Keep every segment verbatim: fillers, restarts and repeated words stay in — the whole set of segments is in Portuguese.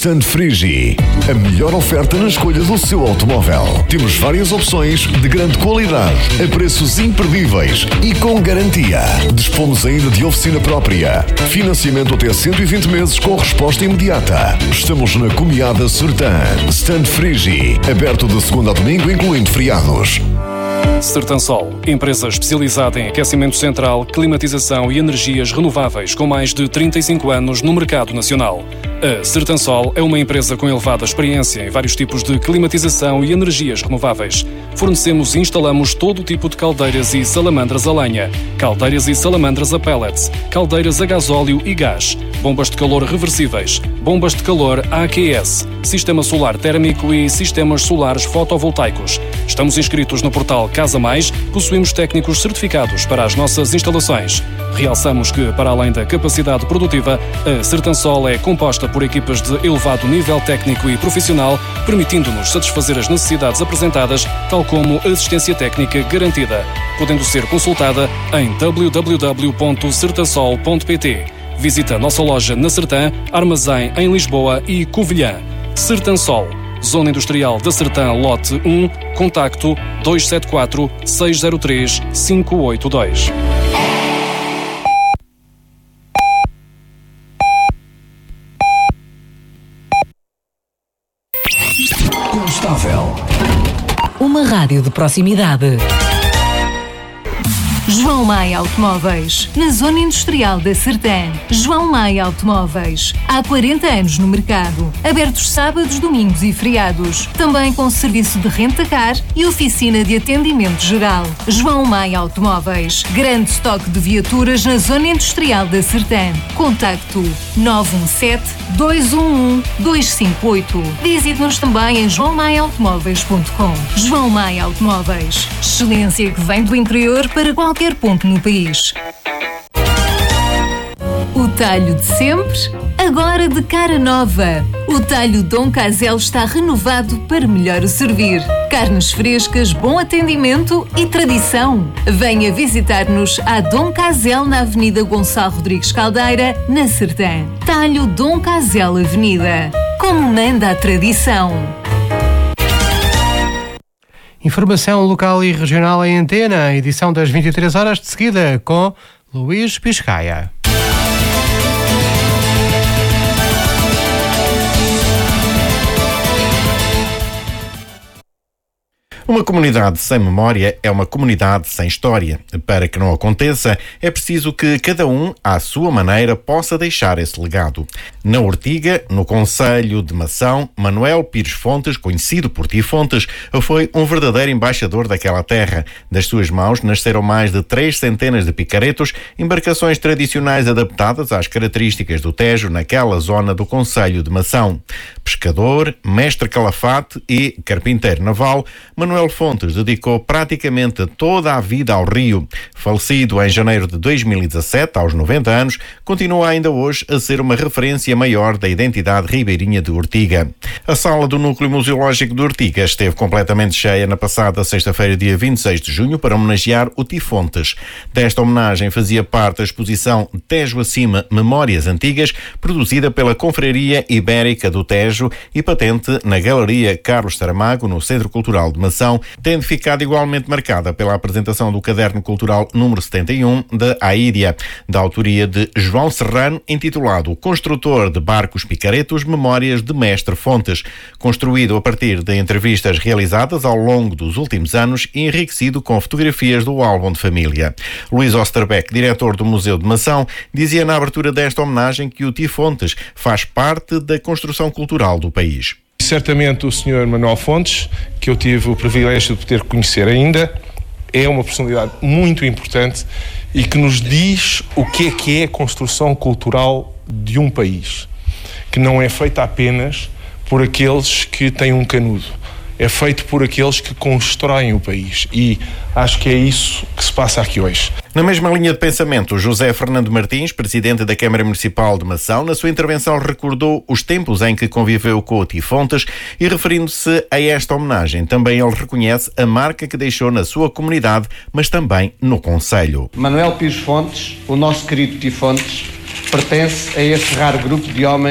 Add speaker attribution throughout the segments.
Speaker 1: Stand Frigi, a melhor oferta na escolha do seu automóvel. Temos várias opções de grande qualidade, a preços imperdíveis e com garantia. Dispomos ainda de oficina própria, financiamento até cento e vinte meses com resposta imediata. Estamos na Comiada Sertã. Stand Frigi, aberto de segunda a domingo, incluindo feriados.
Speaker 2: Sertansol, empresa especializada em aquecimento central, climatização e energias renováveis com mais de trinta e cinco anos no mercado nacional. A Sertansol é uma empresa com elevada experiência em vários tipos de climatização e energias renováveis. Fornecemos e instalamos todo o tipo de caldeiras e salamandras a lenha, caldeiras e salamandras a pellets, caldeiras a gasóleo e gás, bombas de calor reversíveis, bombas de calor A Q S, sistema solar térmico e sistemas solares fotovoltaicos. Estamos inscritos no portal Casa Mais, possuímos técnicos certificados para as nossas instalações. Realçamos que, para além da capacidade produtiva, a Sertansol é composta por equipas de elevado nível técnico e profissional, permitindo-nos satisfazer as necessidades apresentadas, tal como assistência técnica garantida, podendo ser consultada em w w w ponto sertansol ponto p t. Visita a nossa loja na Sertã, Armazém em Lisboa e Covilhã. Sertansol, Zona Industrial da Sertã, lote um, contacto dois sete quatro, seis zero três, cinco oito dois.
Speaker 3: Constável.
Speaker 4: Uma rádio de proximidade.
Speaker 5: João Maia Automóveis, na Zona Industrial da Sertã. João Maia Automóveis, há quarenta anos no mercado. Abertos sábados, domingos e feriados. Também com serviço de renta-car e oficina de atendimento geral. João Maia Automóveis, grande estoque de viaturas na Zona Industrial da Sertã. Contacto nove um sete, dois um um, dois cinco oito. Visite-nos também em joão maia automóveis ponto com. João Maia Automóveis, excelência que vem do interior para qualquer qualquer ponto no país. O talho de sempre, agora de cara nova. O talho Dom Casel está renovado para melhor o servir. Carnes frescas, bom atendimento e tradição. Venha visitar-nos à Dom Casel na Avenida Gonçalo Rodrigues Caldeira, na Sertã. Talho Dom Casel Avenida. Como manda a tradição.
Speaker 6: Informação local e regional em antena, edição das vinte e três horas de seguida, com Luís Piscaia.
Speaker 7: Uma comunidade sem memória é uma comunidade sem história. Para que não aconteça, é preciso que cada um, à sua maneira, possa deixar esse legado. Na Ortiga, no concelho de Mação, Manuel Pires Fontes, conhecido por Ti Fontes, foi um verdadeiro embaixador daquela terra. Das suas mãos nasceram mais de três centenas de picaretos, embarcações tradicionais adaptadas às características do Tejo naquela zona do concelho de Mação. Pescador, mestre calafate e carpinteiro naval, Manuel Manuel Fontes dedicou praticamente toda a vida ao rio. Falecido em janeiro de dois mil e dezassete, aos noventa anos, continua ainda hoje a ser uma referência maior da identidade ribeirinha de Ortiga. A sala do Núcleo Museológico de Ortiga esteve completamente cheia na passada sexta-feira, dia vinte e seis de junho, para homenagear o Ti Fontes. Desta homenagem fazia parte a exposição Tejo Acima Memórias Antigas, produzida pela Confraria Ibérica do Tejo e patente na Galeria Carlos Saramago, no Centro Cultural de Mação, tendo ficado igualmente marcada pela apresentação do Caderno Cultural número setenta e um da Aídia, da autoria de João Serrano, intitulado Construtor de Barcos Picaretos, Memórias de Mestre Fontes, construído a partir de entrevistas realizadas ao longo dos últimos anos e enriquecido com fotografias do álbum de família. Luís Osterbeck, diretor do Museu de Mação, dizia na abertura desta homenagem que o Ti Fontes faz parte da construção cultural do país.
Speaker 8: Certamente o senhor Manuel Fontes, que eu tive o privilégio de poder conhecer ainda, é uma personalidade muito importante e que nos diz o que é que é a construção cultural de um país, que não é feita apenas por aqueles que têm um canudo, é feito por aqueles que constroem o país, e acho que é isso que se passa aqui hoje.
Speaker 7: Na mesma linha de pensamento, José Fernando Martins, presidente da Câmara Municipal de Mação, na sua intervenção recordou os tempos em que conviveu com o Ti Fontes e, referindo-se a esta homenagem, também ele reconhece a marca que deixou na sua comunidade, mas também no concelho.
Speaker 9: Manuel Pires Fontes, o nosso querido Ti Fontes, pertence a esse raro grupo de homens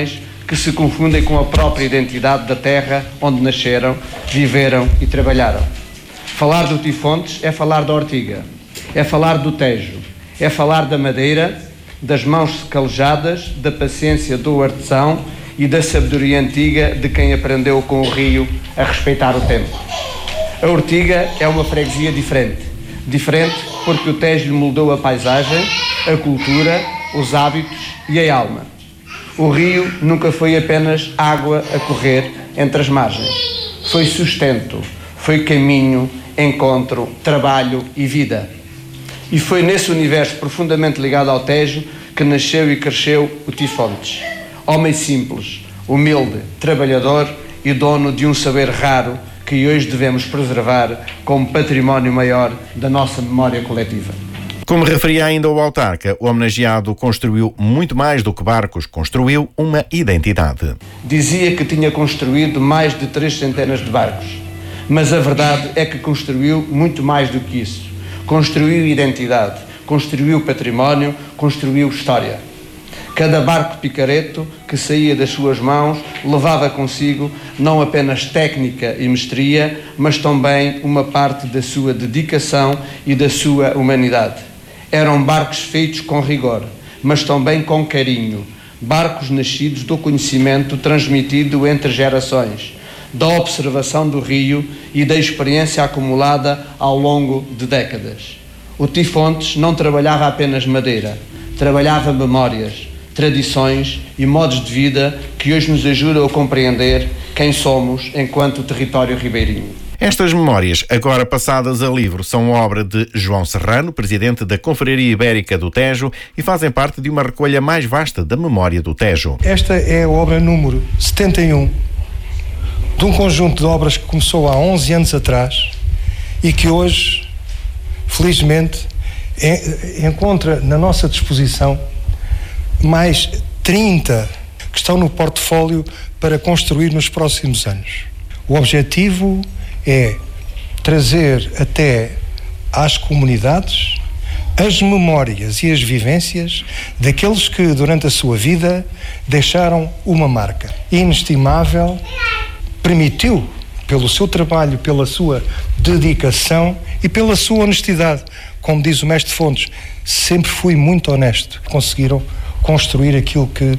Speaker 9: que se confundem com a própria identidade da terra onde nasceram, viveram e trabalharam. Falar do Tifontes é falar da ortiga, é falar do Tejo, é falar da madeira, das mãos calejadas, da paciência do artesão e da sabedoria antiga de quem aprendeu com o rio a respeitar o tempo. A Ortiga é uma freguesia diferente. Diferente porque o Tejo lhe moldou a paisagem, a cultura, os hábitos e a alma. O rio nunca foi apenas água a correr entre as margens. Foi sustento, foi caminho, encontro, trabalho e vida. E foi nesse universo profundamente ligado ao Tejo que nasceu e cresceu o Tifontes. Homem simples, humilde, trabalhador e dono de um saber raro que hoje devemos preservar como património maior da nossa memória coletiva.
Speaker 7: Como referia ainda o autarca, o homenageado construiu muito mais do que barcos, construiu uma identidade.
Speaker 9: Dizia que tinha construído mais de três centenas de barcos, mas a verdade é que construiu muito mais do que isso. Construiu identidade, construiu património, construiu história. Cada barco picareto que saía das suas mãos levava consigo não apenas técnica e mestria, mas também uma parte da sua dedicação e da sua humanidade. Eram barcos feitos com rigor, mas também com carinho. Barcos nascidos do conhecimento transmitido entre gerações, da observação do rio e da experiência acumulada ao longo de décadas. O Tifontes não trabalhava apenas madeira, trabalhava memórias, tradições e modos de vida que hoje nos ajudam a compreender quem somos enquanto território ribeirinho.
Speaker 7: Estas memórias, agora passadas a livro, são obra de João Serrano, presidente da Confraria Ibérica do Tejo, e fazem parte de uma recolha mais vasta da memória do Tejo.
Speaker 10: Esta é a obra número setenta e um de um conjunto de obras que começou há onze anos atrás e que hoje, felizmente, encontra na nossa disposição mais trinta que estão no portfólio para construir nos próximos anos. O objetivo é trazer até às comunidades as memórias e as vivências daqueles que durante a sua vida deixaram uma marca inestimável, permitiu, pelo seu trabalho, pela sua dedicação e pela sua honestidade, como diz o mestre Fontes, sempre fui muito honesto, conseguiram construir aquilo que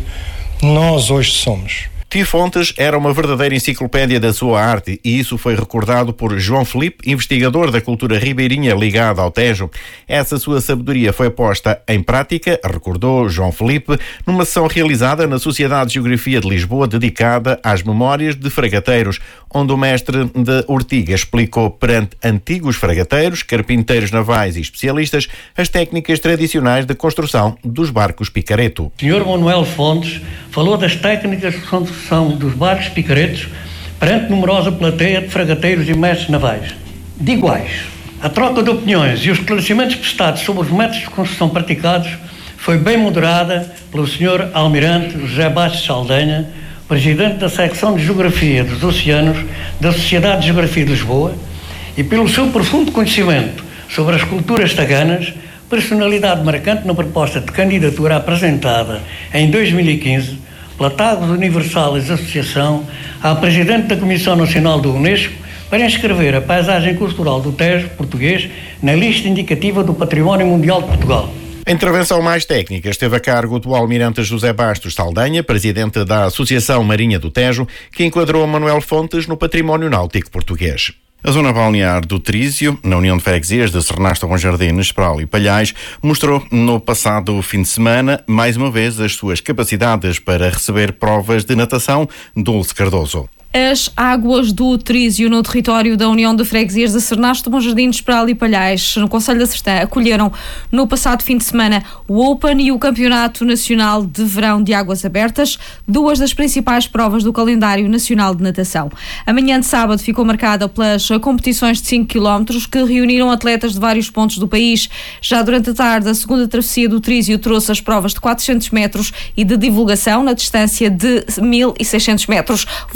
Speaker 10: nós hoje somos.
Speaker 7: Tifontes era uma verdadeira enciclopédia da sua arte e isso foi recordado por João Filipe, investigador da cultura ribeirinha ligada ao Tejo. Essa sua sabedoria foi posta em prática, recordou João Filipe, numa sessão realizada na Sociedade de Geografia de Lisboa dedicada às memórias de fragateiros, onde o mestre de Ortiga explicou perante antigos fragateiros, carpinteiros navais e especialistas as técnicas tradicionais de construção dos barcos picareto.
Speaker 11: O senhor Manuel Fontes falou das técnicas de construção dos barcos picaretos perante numerosa plateia de fragateiros e mestres navais. De iguais, a troca de opiniões e os esclarecimentos prestados sobre os métodos de construção praticados foi bem moderada pelo senhor Almirante José Bastos Saldanha, presidente da secção de Geografia dos Oceanos da Sociedade de Geografia de Lisboa, e pelo seu profundo conhecimento sobre as culturas taganas, personalidade marcante na proposta de candidatura apresentada em dois mil e quinze pela Tagus Universalis Associação à Presidente da Comissão Nacional do Unesco para inscrever a paisagem cultural do Tejo português na lista indicativa do Património Mundial de Portugal.
Speaker 7: A intervenção mais técnica esteve a cargo do almirante José Bastos Saldanha, presidente da Associação Marinha do Tejo, que enquadrou Manuel Fontes no património náutico português. A zona balnear do Trísio, na União de Freguesias de Sernasto, Bom Jardim, Esperal e Palhais, mostrou no passado fim de semana, mais uma vez, as suas capacidades para receber provas de natação. Dulce Cardoso.
Speaker 12: As águas do Trísio, no território da União de Freguesias de Sernasto, Bom Jardim, Esperal e Palhais, no Concelho da Sertã, acolheram no passado fim de semana o Open e o Campeonato Nacional de Verão de Águas Abertas, duas das principais provas do calendário nacional de natação. A manhã de sábado ficou marcada pelas competições de cinco quilómetros que reuniram atletas de vários pontos do país. Já durante a tarde, a segunda travessia do Trísio trouxe as provas de quatrocentos metros e de divulgação na distância de mil e seiscentos metros, voltando em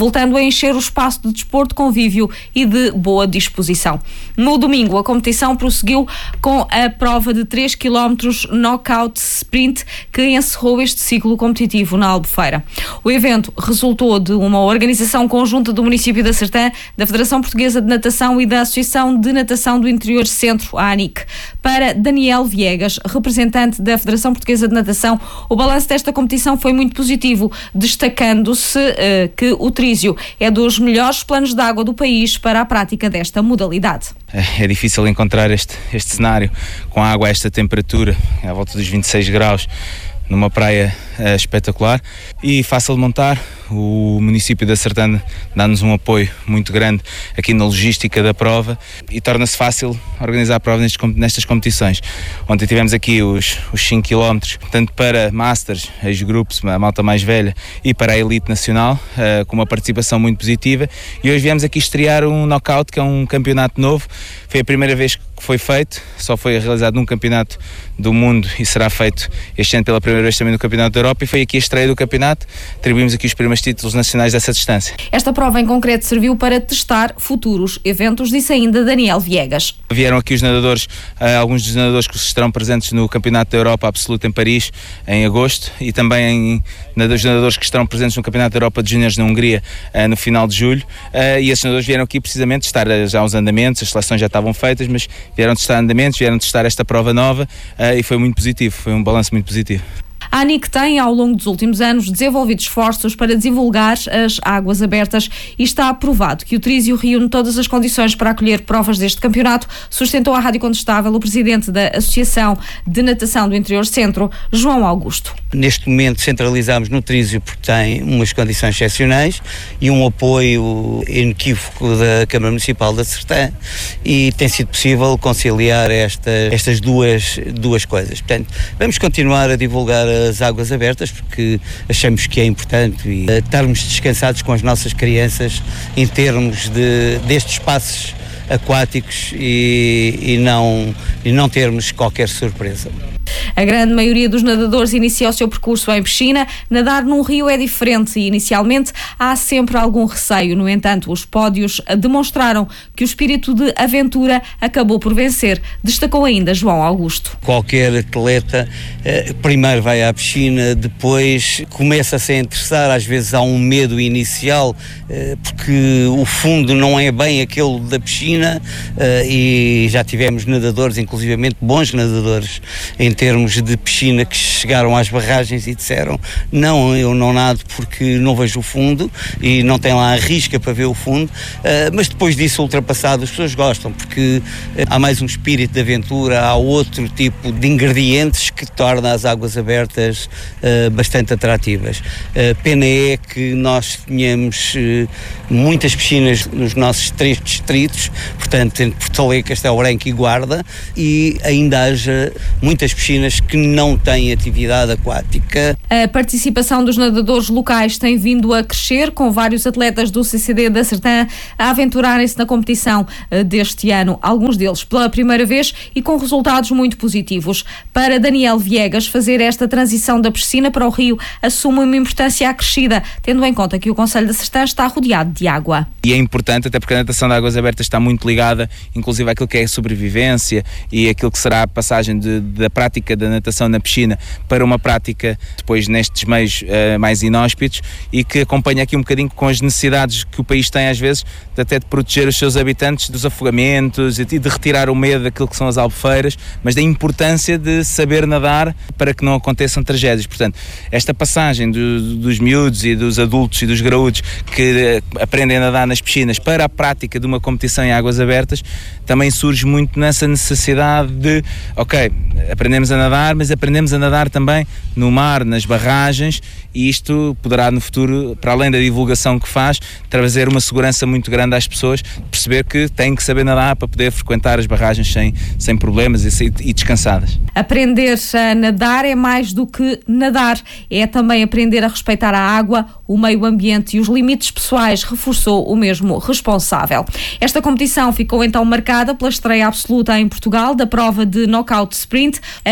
Speaker 12: encher o espaço de desporto, convívio e de boa disposição. No domingo, a competição prosseguiu com a prova de três quilómetros Knockout Sprint, que encerrou este ciclo competitivo na Albufeira. O evento resultou de uma organização conjunta do município da Sertã, da Federação Portuguesa de Natação e da Associação de Natação do Interior Centro, a ANIC. Para Daniel Viegas, representante da Federação Portuguesa de Natação, o balanço desta competição foi muito positivo, destacando-se uh, que o Trísio é dos melhores planos de água do país para a prática desta modalidade.
Speaker 13: É difícil encontrar este, este cenário com água a esta temperatura, à volta dos vinte e seis graus, numa praia uh, espetacular e fácil de montar. O município da Sertã dá-nos um apoio muito grande aqui na logística da prova e torna-se fácil organizar a prova nestes, nestas competições. Ontem tivemos aqui os, os cinco quilómetros, tanto para Masters, ex-grupos, a malta mais velha, e para a Elite Nacional, uh, com uma participação muito positiva. E hoje viemos aqui estrear um Knockout, que é um campeonato novo. Foi a primeira vez que foi feito, só foi realizado num campeonato do mundo e será feito este ano pela primeira vez também no Campeonato da Europa, e foi aqui a estreia do campeonato. Atribuímos aqui os primeiros títulos nacionais dessa distância.
Speaker 12: Esta prova em concreto serviu para testar futuros eventos, disse ainda Daniel Viegas.
Speaker 13: Vieram aqui os nadadores, alguns dos nadadores que estarão presentes no Campeonato da Europa Absoluto em Paris em agosto, e também os nadadores que estarão presentes no Campeonato da Europa de Júniores na Hungria no final de julho, e esses nadadores vieram aqui precisamente testar já os andamentos. As seleções já estavam feitas, mas vieram testar andamentos, vieram testar esta prova nova, e foi muito positivo, foi um balanço muito positivo.
Speaker 12: A ANIC tem, ao longo dos últimos anos, desenvolvido esforços para divulgar as águas abertas e está aprovado que o Trísio reúne todas as condições para acolher provas deste campeonato, sustentou à Rádio Contestável o presidente da Associação de Natação do Interior Centro, João Augusto.
Speaker 14: Neste momento centralizamos no Trísio porque tem umas condições excepcionais e um apoio inequívoco da Câmara Municipal da Sertã, e tem sido possível conciliar esta, estas duas, duas coisas. Portanto, vamos continuar a divulgar as águas abertas porque achamos que é importante, e uh, estarmos descansados com as nossas crianças em termos de, destes espaços aquáticos e, e, não, e não termos qualquer surpresa.
Speaker 12: A grande maioria dos nadadores inicia o seu percurso em piscina. Nadar num rio é diferente e inicialmente há sempre algum receio. No entanto, os pódios demonstraram que o espírito de aventura acabou por vencer, destacou ainda João Augusto.
Speaker 14: Qualquer atleta eh, primeiro vai à piscina, depois começa-se a interessar, às vezes há um medo inicial, eh, porque o fundo não é bem aquele da piscina, eh, e já tivemos nadadores, inclusivamente bons nadadores, em termos de piscina, que chegaram às barragens e disseram: não, eu não nado porque não vejo o fundo, e não tem lá a risca para ver o fundo, uh, mas depois disso ultrapassado as pessoas gostam, porque uh, há mais um espírito de aventura, há outro tipo de ingredientes que torna as águas abertas uh, bastante atrativas. Uh, pena é que nós tenhamos uh, muitas piscinas nos nossos três distritos, portanto entre Porto Alegre, Castelo Branco e Guarda, e ainda haja muitas piscinas que não têm atividade aquática.
Speaker 12: A participação dos nadadores locais tem vindo a crescer, com vários atletas do C C D da Sertã a aventurarem-se na competição deste ano, alguns deles pela primeira vez e com resultados muito positivos. Para Daniel Viegas, fazer esta transição da piscina para o rio assume uma importância acrescida, tendo em conta que o Concelho da Sertã está rodeado de água.
Speaker 13: E é importante, até porque a natação de águas abertas está muito ligada, inclusive àquilo que é a sobrevivência e aquilo que será a passagem de, da prática da natação na piscina para uma prática depois nestes meios uh, mais inóspitos, e que acompanha aqui um bocadinho com as necessidades que o país tem às vezes de até de proteger os seus habitantes dos afogamentos e de retirar o medo daquilo que são as albufeiras, mas da importância de saber nadar para que não aconteçam tragédias. Portanto, esta passagem do, dos miúdos e dos adultos e dos graúdos que uh, aprendem a nadar nas piscinas para a prática de uma competição em águas abertas também surge muito nessa necessidade de, ok, aprendemos a nadar, mas aprendemos a nadar também no mar, nas barragens, e isto poderá no futuro, para além da divulgação que faz, trazer uma segurança muito grande às pessoas, perceber que têm que saber nadar para poder frequentar as barragens sem, sem problemas e, e descansadas.
Speaker 12: Aprender a nadar é mais do que nadar, é também aprender a respeitar a água, o meio ambiente e os limites pessoais, reforçou o mesmo responsável. Esta competição ficou então marcada pela estreia absoluta em Portugal da prova de Knockout Sprint.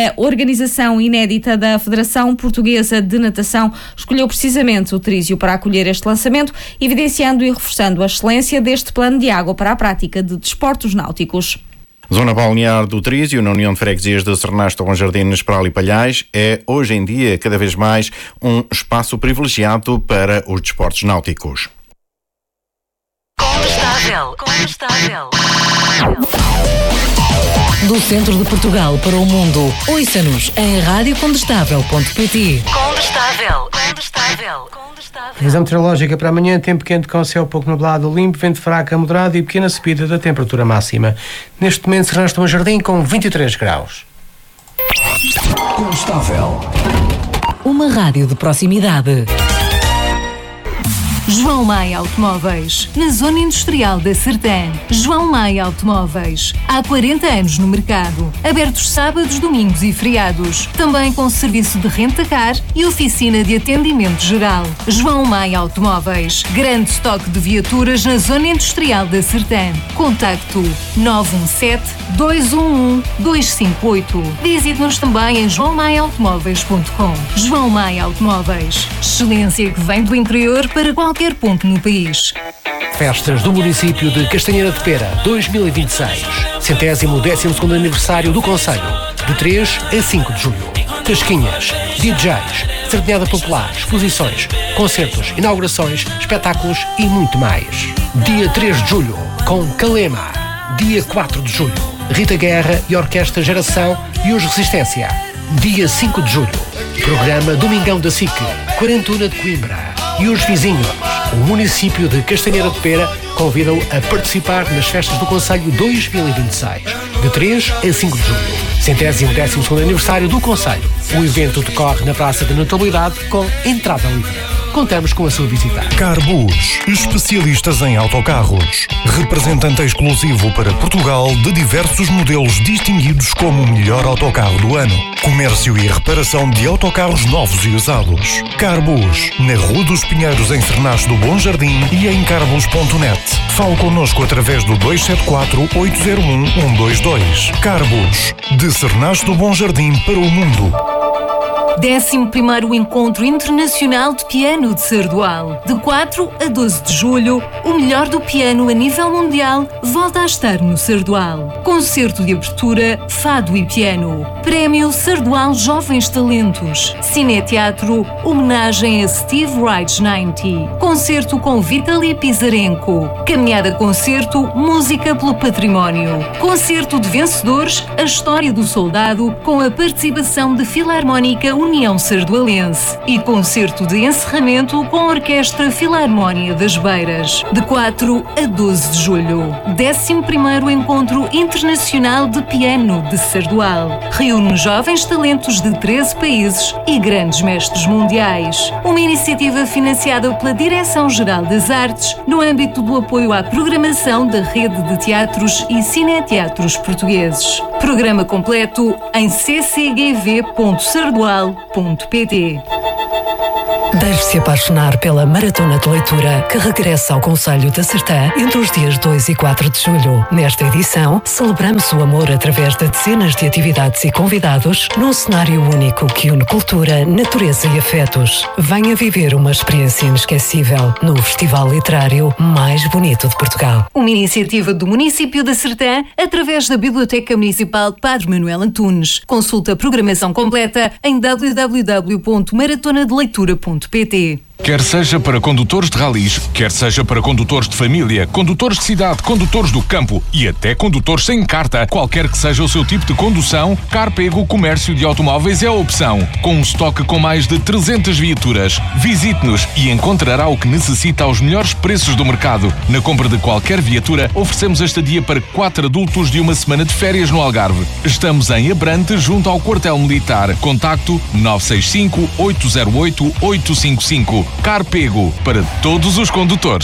Speaker 12: A organização inédita da Federação Portuguesa de Natação escolheu precisamente o Trísio para acolher este lançamento, evidenciando e reforçando a excelência deste plano de água para a prática de desportos náuticos.
Speaker 7: Zona balnear do Trísio, na União de Freguesias de Sernasto, Bom Jardim, Esperal e Palhais, é hoje em dia cada vez mais um espaço privilegiado para os desportos náuticos.
Speaker 4: Condestável, condestável. Do centro de Portugal para o mundo, ouça-nos em rádio condestável ponto pt. Condestável, condestável.
Speaker 6: Previsão meteorológica para amanhã, tempo quente com céu pouco nublado, limpo, vento fraco a moderado e pequena subida da temperatura máxima. Neste momento, Sernasto Bom Jardim com vinte e três graus.
Speaker 3: Constável.
Speaker 4: Uma rádio de proximidade.
Speaker 5: João Maia Automóveis, na Zona Industrial da Sertã. João Maia Automóveis, há quarenta anos no mercado. Abertos sábados, domingos e feriados. Também com serviço de renta-car e oficina de atendimento geral. João Maia Automóveis, grande estoque de viaturas na Zona Industrial da Sertã. Contacto nove um sete, dois um um, dois cinco oito. Visite-nos também em joão maia automóveis ponto com. João Maia Automóveis, excelência que vem do interior para qualquer qualquer ponto no país.
Speaker 15: Festas do município de Castanheira de Pera dois mil e vinte e seis. Centésimo décimo segundo aniversário do Conselho, de três a cinco de julho. Tasquinhas, D Js, sardinhada popular, exposições, concertos, inaugurações, espetáculos e muito mais. Dia três de julho, com Calema. Dia quatro de julho, Rita Guerra e Orquestra Geração e os Resistência. Dia cinco de julho, programa Domingão da S I C, Quarentuna de Coimbra. E os vizinhos, o município de Castanheira de Pera, convidam a participar nas festas do Conselho dois mil e vinte e seis, de três a cinco de julho. Centésimo décimo segundo aniversário do Conselho. O evento decorre na Praça da Notabilidade com entrada livre. Contamos com a sua visita.
Speaker 16: Carbus, especialistas em autocarros. Representante exclusivo para Portugal de diversos modelos distinguidos como o melhor autocarro do ano. Comércio e reparação de autocarros novos e usados. Carbus, na Rua dos Pinheiros, em Sernasto do Bom Jardim e em carbus ponto net. Fale connosco através do dois sete quatro, oito zero um, um dois dois. Carbus, de Sernasto do Bom Jardim para o mundo.
Speaker 5: décimo primeiro Encontro Internacional de Piano de Sardual. De quatro a doze de julho, o melhor do piano a nível mundial volta a estar no Sardual. Concerto de abertura, fado e piano. Prémio Sardual Jovens Talentos. Cineteatro, homenagem a Steve Reich noventa. Concerto com Vitaly Pizarenko. Caminhada-concerto, música pelo património. Concerto de vencedores, a história do soldado, com a participação de Filarmónica União Sardualense e concerto de encerramento com a Orquestra Filarmónia das Beiras, de quatro a doze de julho. décimo primeiro Encontro Internacional de Piano de Sardual. Reúne jovens talentos de treze países e grandes mestres mundiais. Uma iniciativa financiada pela Direção-Geral das Artes no âmbito do apoio à programação da Rede de Teatros e Cineteatros Portugueses. Programa completo em c c g v ponto sardual ponto p t.
Speaker 4: Deixe-se apaixonar pela Maratona de Leitura que regressa ao Conselho da Sertã entre os dias dois e quatro de julho. Nesta edição, celebramos o amor através de dezenas de atividades e convidados num cenário único que une cultura, natureza e afetos. Venha viver uma experiência inesquecível no festival literário mais bonito de Portugal.
Speaker 5: Uma iniciativa do município da Sertã através da Biblioteca Municipal Padre Manuel Antunes. Consulta a programação completa em w w w ponto maratona de leitura ponto p t.
Speaker 17: Quer seja para condutores de ralis, quer seja para condutores de família, condutores de cidade, condutores do campo e até condutores sem carta, qualquer que seja o seu tipo de condução, Carpego Comércio de Automóveis é a opção. Com um estoque com mais de trezentas viaturas, visite-nos e encontrará o que necessita aos melhores preços do mercado. Na compra de qualquer viatura, oferecemos a estadia para quatro adultos de uma semana de férias no Algarve. Estamos em Abrante, junto ao quartel militar. Contacto nove seis cinco, oito zero oito, oito cinco cinco. Carpego, para todos os condutores.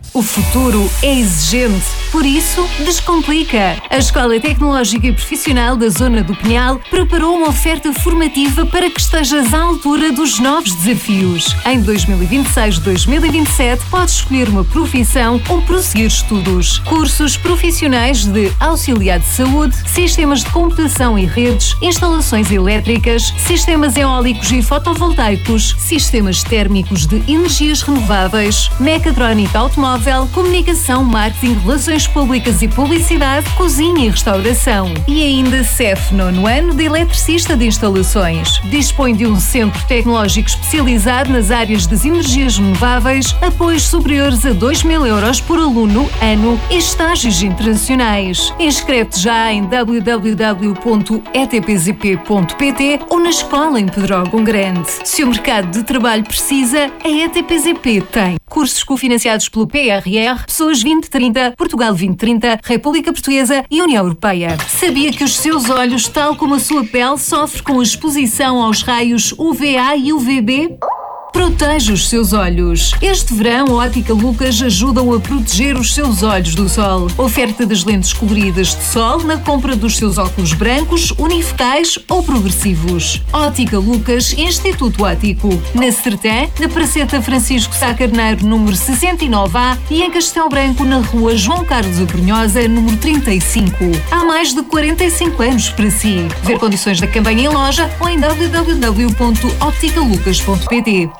Speaker 5: O futuro é exigente, por isso, descomplica. A Escola Tecnológica e Profissional da Zona do Pinhal preparou uma oferta formativa para que estejas à altura dos novos desafios. Em dois mil e vinte e seis a dois mil e vinte e sete, podes escolher uma profissão ou prosseguir estudos. Cursos profissionais de auxiliar de saúde, sistemas de computação e redes, instalações elétricas, sistemas eólicos e fotovoltaicos, sistemas térmicos de energias renováveis, mecatrónica automóvel, comunicação, marketing, relações públicas e publicidade, cozinha e restauração. E ainda C E F nono ano de eletricista de instalações. Dispõe de um centro tecnológico especializado nas áreas das energias renováveis, apoios superiores a dois mil euros por aluno, ano e estágios internacionais. Inscreve-te já em w w w ponto e t p z p ponto p t ou na escola em Pedrógão Grande. Se o mercado de trabalho precisa, a E T P Z P tem. Cursos cofinanciados pelo P R R, Pessoas vinte trinta, Portugal vinte trinta, República Portuguesa e União Europeia. Sabia que os seus olhos, tal como a sua pele, sofrem com a exposição aos raios U V A e U V B? Proteja os seus olhos. Este verão, a Ótica Lucas ajudam a proteger os seus olhos do sol. Oferta das lentes coloridas de sol na compra dos seus óculos brancos, unifocais ou progressivos. Ótica Lucas, Instituto Óptico. Na Sertã, na Praceta Francisco Sá Carneiro, número sessenta e nove A e em Castelo Branco, na rua João Carlos Abrunhosa, número trinta e cinco. Há mais de quarenta e cinco anos para si. Ver condições da campanha em loja ou em w w w ponto optica lucas ponto p t.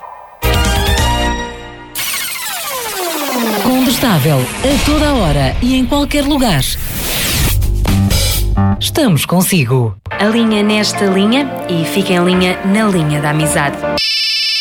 Speaker 4: Combustável, a toda a hora e em qualquer lugar. Estamos consigo.
Speaker 18: Alinha nesta linha e fica em linha na linha da amizade.